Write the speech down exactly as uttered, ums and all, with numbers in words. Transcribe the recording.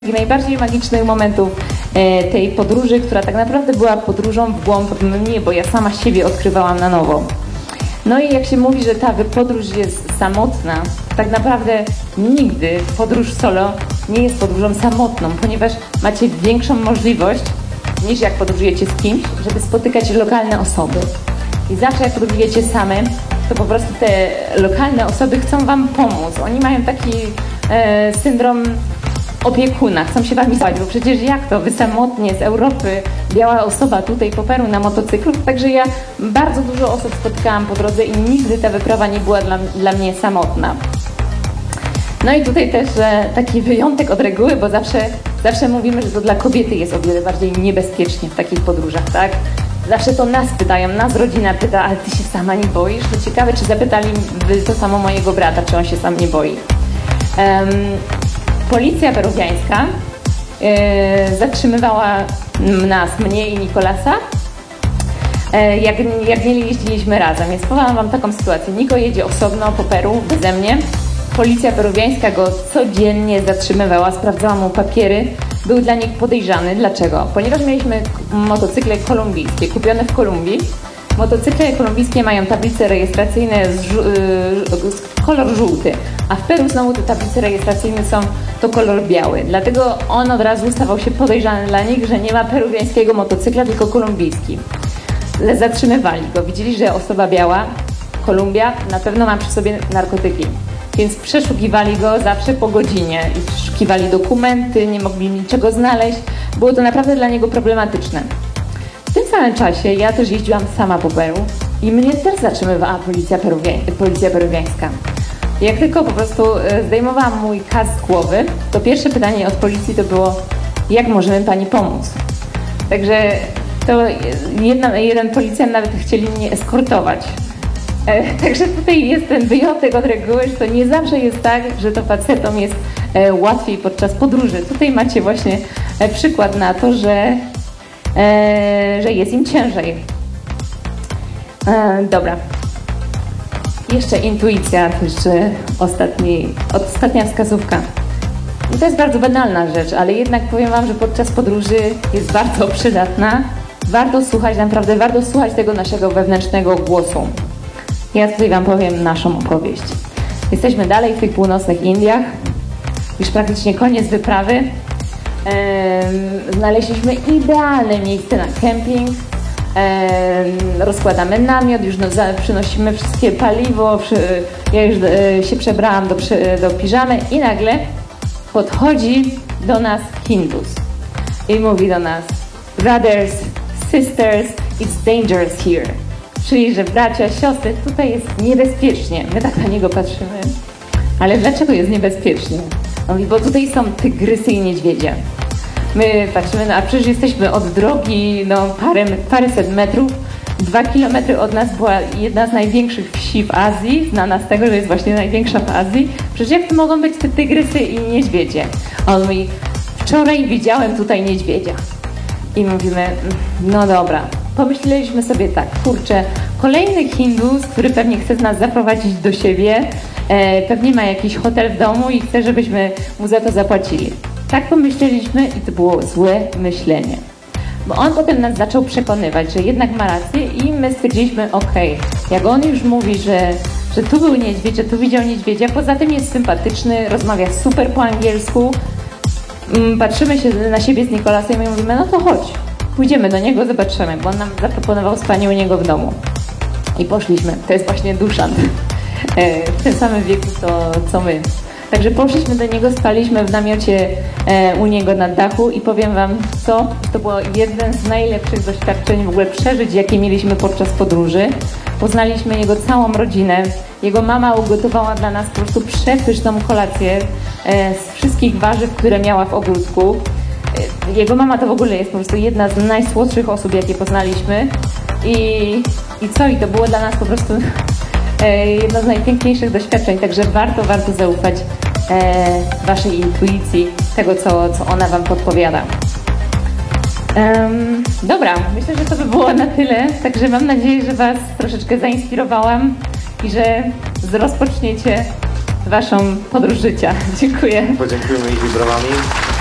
Najbardziej magicznych momentów e, tej podróży, która tak naprawdę była podróżą w głąb mnie, bo ja sama siebie odkrywałam na nowo. No i jak się mówi, że ta podróż jest samotna, tak naprawdę nigdy podróż solo nie jest podróżą samotną, ponieważ macie większą możliwość niż jak podróżujecie z kimś, żeby spotykać lokalne osoby. I zawsze jak podróżujecie same, to po prostu te lokalne osoby chcą wam pomóc. Oni mają taki e, syndrom opiekuna, chcą się wami zająć, bo przecież jak to, wy samotnie z Europy, biała osoba tutaj po Peru na motocyklu, także ja bardzo dużo osób spotykałam po drodze i nigdy ta wyprawa nie była dla, dla mnie samotna. No i tutaj też e, taki wyjątek od reguły, bo zawsze, zawsze mówimy, że to dla kobiety jest o wiele bardziej niebezpiecznie w takich podróżach, tak? Zawsze to nas pytają, nas rodzina pyta, ale ty się sama nie boisz? To ciekawe, czy zapytali to samo mojego brata, czy on się sam nie boi. Um, Policja peruwiańska e, zatrzymywała nas, mnie i Nikolasa, e, jak, jak nie jeździliśmy razem. Więc powiem wam taką sytuację. Niko jedzie osobno po Peru, beze mnie. Policja peruwiańska go codziennie zatrzymywała, sprawdzała mu papiery. Był dla nich podejrzany. Dlaczego? Ponieważ mieliśmy motocykle kolumbijskie, kupione w Kolumbii. Motocykle kolumbijskie mają tablice rejestracyjne z, z kolor żółty, a w Peru znowu te tablice rejestracyjne są to kolor biały. Dlatego on od razu stawał się podejrzany dla nich, że nie ma peruwiańskiego motocykla, tylko kolumbijski. Zatrzymywali go, widzieli, że osoba biała, Kolumbia, na pewno ma przy sobie narkotyki. Więc przeszukiwali go zawsze po godzinie i przeszukiwali dokumenty, nie mogli niczego znaleźć. Było to naprawdę dla niego problematyczne. W tym samym czasie ja też jeździłam sama po Peru i mnie też zatrzymywała policja, peruwiań- policja peruwiańska. Jak tylko po prostu zdejmowałam mój kask z głowy, to pierwsze pytanie od policji to było: jak możemy pani pomóc? Także to jedna, jeden policjant nawet chcieli mnie eskortować. E, także tutaj jest ten wyjątek od reguły, że to nie zawsze jest tak, że to facetom jest e, łatwiej podczas podróży. Tutaj macie właśnie e, przykład na to, że E, że jest im ciężej. E, dobra. Jeszcze intuicja, to jeszcze ostatni, ostatnia wskazówka. I to jest bardzo banalna rzecz, ale jednak powiem wam, że podczas podróży jest bardzo przydatna. Warto słuchać, naprawdę warto słuchać tego naszego wewnętrznego głosu. Ja tutaj wam powiem naszą opowieść. Jesteśmy dalej w tych północnych Indiach. Już praktycznie koniec wyprawy. Ehm, znaleźliśmy idealne miejsce na kemping, ehm, rozkładamy namiot, już no, za, przynosimy wszystkie paliwo, przy, ja już e, się przebrałam do, do piżamy i nagle podchodzi do nas Hindus i mówi do nas: brothers, sisters, it's dangerous here. Czyli, że bracia, siostry, tutaj jest niebezpiecznie. My tak na niego patrzymy, ale dlaczego jest niebezpiecznie? On mówi, bo tutaj są tygrysy i niedźwiedzie. My patrzymy, no, a przecież jesteśmy od drogi no, parę, paręset metrów. Dwa kilometry od nas była jedna z największych wsi w Azji, znana z tego, że jest właśnie największa w Azji. Przecież jak to mogą być te tygrysy i niedźwiedzie? A on mówi: wczoraj widziałem tutaj niedźwiedzia. I mówimy: no dobra. Pomyśleliśmy sobie tak, kurczę, kolejny Hindus, który pewnie chce nas zaprowadzić do siebie, e, pewnie ma jakiś hotel w domu i chce, żebyśmy mu za to zapłacili. Tak pomyśleliśmy i to było złe myślenie. Bo on potem nas zaczął przekonywać, że jednak ma rację i my stwierdziliśmy: okej, okay, jak on już mówi, że, że tu był niedźwiedź, że tu widział niedźwiedzia, poza tym jest sympatyczny, rozmawia super po angielsku, patrzymy się na siebie z Nikolasem i mówimy: no to chodź. Pójdziemy do niego, zobaczymy, bo on nam zaproponował spanie u niego w domu. I poszliśmy. To jest właśnie Duszant. W tym samym wieku co, co my. Także poszliśmy do niego, spaliśmy w namiocie u niego na dachu i powiem wam co, to było jeden z najlepszych doświadczeń w ogóle przeżyć, jakie mieliśmy podczas podróży. Poznaliśmy jego całą rodzinę. Jego mama ugotowała dla nas po prostu przepyszną kolację z wszystkich warzyw, które miała w ogródku. Jego mama to w ogóle jest po prostu jedna z najsłodszych osób, jakie poznaliśmy. I, i co? I to było dla nas po prostu e, jedno z najpiękniejszych doświadczeń. Także warto, warto zaufać e, waszej intuicji, tego, co, co ona wam podpowiada. Um, dobra, myślę, że to by było na tyle. Także mam nadzieję, że was troszeczkę zainspirowałam i że rozpoczniecie waszą podróż życia. Dziękuję. Podziękujemy ich brawami.